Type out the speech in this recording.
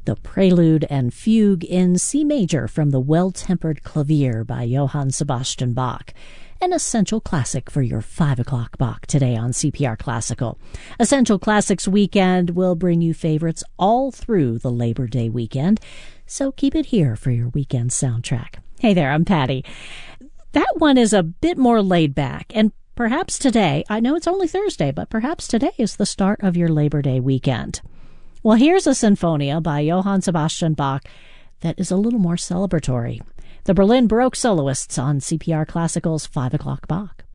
the Prelude and Fugue in C major from the Well-Tempered Clavier by Johann Sebastian Bach. An essential classic for your 5 o'clock Bach today on CPR Classical. Essential Classics Weekend will bring you favorites all through the Labor Day weekend, so keep it here for your weekend soundtrack. Hey there, I'm Patty. That one is a bit more laid back, and perhaps today, I know it's only Thursday, but perhaps today is the start of your Labor Day weekend. Well, here's a Sinfonia by Johann Sebastian Bach that is a little more celebratory. The Berlin Baroque Soloists on CPR Classical's 5 o'clock Bach.